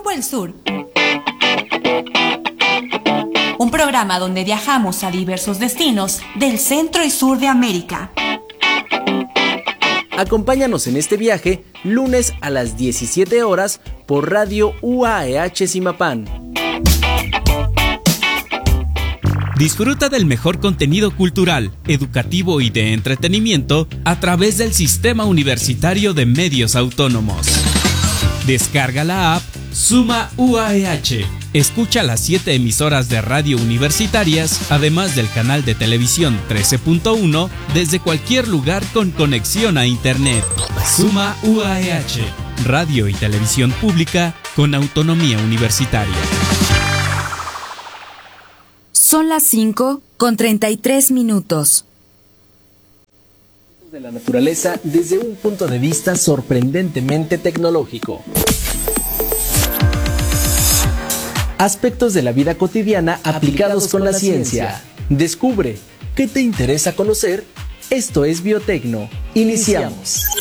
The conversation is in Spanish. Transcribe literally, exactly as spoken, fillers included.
Grupo El Sur. Un programa donde viajamos a diversos destinos del centro y sur de América. Acompáñanos en este viaje lunes a las diecisiete horas por Radio U A E H Zimapán. Disfruta del mejor contenido cultural, educativo y de entretenimiento a través del Sistema Universitario de Medios Autónomos. Descarga la app Suma U A E H. Escucha las siete emisoras de radio universitarias, además del canal de televisión trece punto uno, desde cualquier lugar con conexión a Internet. Suma U A E H, radio y televisión pública con autonomía universitaria. Son las cinco con treinta y tres minutos. De la naturaleza desde un punto de vista sorprendentemente tecnológico. Aspectos de la vida cotidiana aplicados con la ciencia. Descubre, ¿qué te interesa conocer? Esto es Biotecno. Iniciamos.